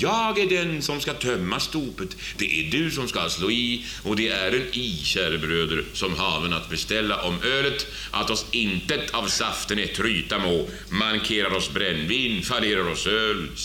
Jag är den som ska tömma stopet, det är du som ska slå i, och det är en kära bröder, som haven att beställa om ölet, att oss intet av saften är tryta må, mankerar oss brännvin, fallerar oss öl,